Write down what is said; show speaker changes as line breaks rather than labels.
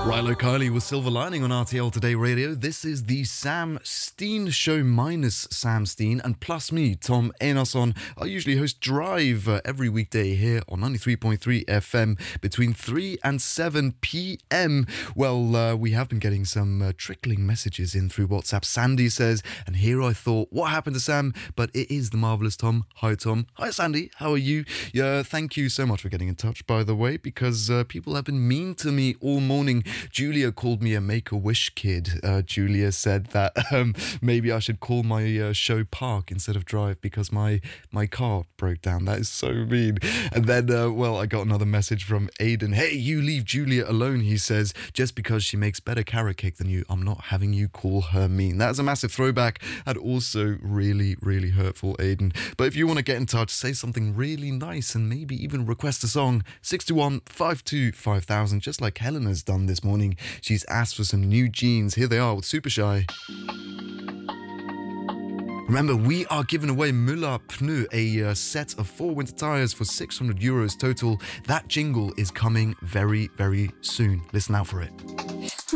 Rilo Kiley with Silver Lining on RTL Today Radio. This is the Sam Steen Show minus Sam Steen and plus me, Tom Einarsson. I usually host Drive every weekday here on 93.3 FM between 3 and 7 p.m. Well, we have been getting some trickling messages in through WhatsApp. Sandy says, and here I thought, what happened to Sam? But it is the marvellous Tom. Hi, Tom. Hi, Sandy. How are you? Yeah, thank you so much for getting in touch, by the way, because people have been mean to me all morning. Julia called me a Make-A-Wish kid. Julia said that maybe I should call my show Park instead of Drive because my car broke down. That is so mean. And then, I got another message from Aiden. Hey, you leave Julia alone, he says. Just because she makes better carrot cake than you, I'm not having you call her mean. That is a massive throwback and also really, really hurtful, Aiden. But if you want to get in touch, say something really nice and maybe even request a song, 621 52 5000, just like Helen has done this morning. She's asked for some new jeans. Here they are with Super Shy. Remember, we are giving away Müller Pneu, a set of 4 winter tyres for €600 total. That jingle is coming very, very soon. Listen out for it.